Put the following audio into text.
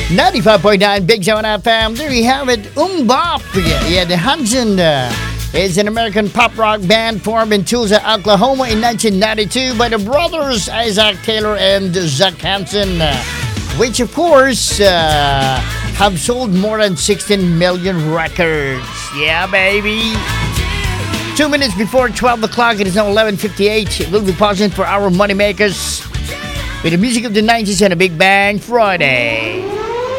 95.9 Big Show on FM. There you have it. Bop. Yeah, the Hanson is an American pop rock band formed in Tulsa, Oklahoma in 1992 by the brothers Isaac Taylor and Zach Hanson, which of course have sold more than 16 million records. Yeah, baby. 2 minutes before 12 o'clock, it is now 11:58. We'll be pausing for our moneymakers with the music of the 90s and a Big Bang Friday.